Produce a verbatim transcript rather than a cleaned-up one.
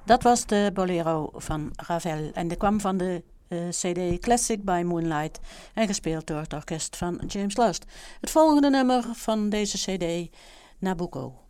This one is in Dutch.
Dat was de Bolero van Ravel en die kwam van de uh, C D Classic by Moonlight en gespeeld door het orkest van James Last. Het volgende nummer van deze C D, Nabucco.